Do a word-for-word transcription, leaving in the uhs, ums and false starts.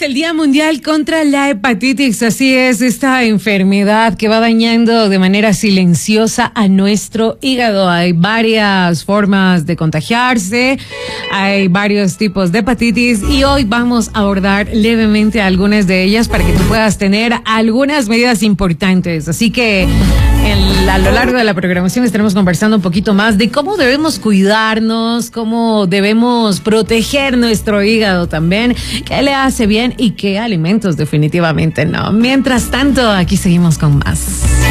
el Día Mundial contra la Hepatitis. Así es, esta enfermedad que va dañando de manera silenciosa a nuestro hígado. Hay varias formas de contagiarse, hay varios tipos de hepatitis y hoy vamos a abordar levemente algunas de ellas para que tú puedas tener algunas medidas importantes. Así que en, a lo largo de la programación estaremos conversando un poquito más de cómo debemos cuidarnos, cómo debemos proteger nuestro hígado también, qué le hace bien y qué alimentos definitivamente no. Mientras tanto, aquí seguimos con más.